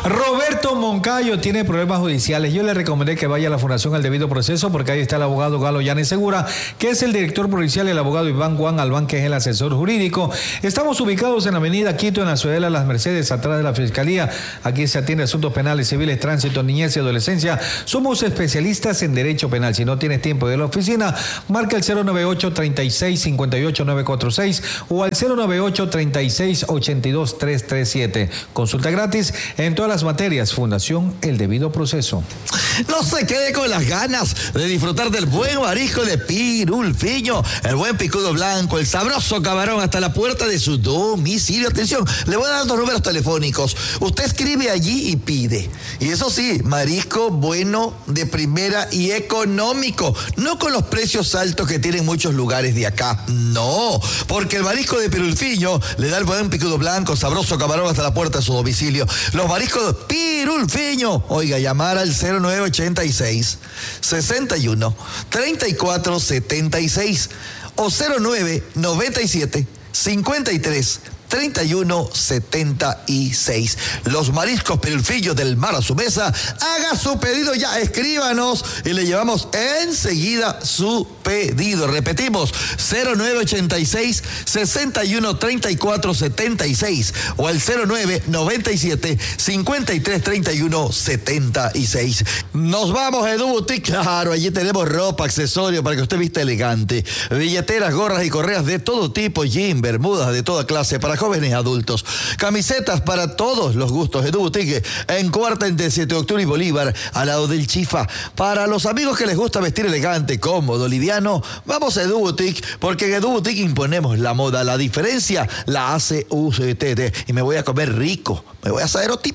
Roberto Moncayo tiene problemas judiciales. Yo le recomendé que vaya a la Fundación al Debido Proceso porque ahí está el abogado Galo Yanes Segura, que es el director provincial, y el abogado Iván Juan Albán, que es el asesor jurídico. Estamos ubicados en la avenida Quito, en la Ciudadela Las Mercedes, atrás de la Fiscalía. Aquí se atiende asuntos penales, civiles, tránsito, niñez y adolescencia. Somos especialistas en derecho penal. Si no tienes tiempo de ir a la oficina, marca el 098-3658-946 o al 098-3682-337. Consulta gratis en todas las materias. Fundación El Debido Proceso. No se quede con las ganas de disfrutar del buen marisco de Pirulfiño, el buen picudo blanco, el sabroso camarón hasta la puerta de su domicilio. Atención, le voy a dar 2 números telefónicos. Usted escribe allí y pide. Y eso sí, marisco bueno, de primera y económico. No con los precios altos que tienen muchos lugares de acá. No, porque el marisco de Pirulfiño le da el buen picudo blanco, sabroso camarón hasta la puerta de su domicilio. Los mariscos de Pirulfiño. Oiga, llamar al 0986 61 34 76 o 0997 53 3176. Los mariscos Pirulfiño del mar a su mesa. Haga su pedido ya, escríbanos y le llevamos enseguida su pedido. Repetimos, 0986 61 34 76 o al 0997 53 31 76. Nos vamos a Edu Boutique. Claro, allí tenemos ropa, accesorios para que usted vista elegante, billeteras, gorras y correas de todo tipo, jean, bermudas de toda clase para jóvenes y adultos, camisetas para todos los gustos. Edu Boutique, en Cuarta entre 7 de octubre y Bolívar, al lado del Chifa. Para los amigos que les gusta vestir elegante, cómodo, liviano, vamos a Edu Boutique, porque en Edu Boutique imponemos la moda. La diferencia la hace UCTD y me voy a comer rico, me voy a hacer otip.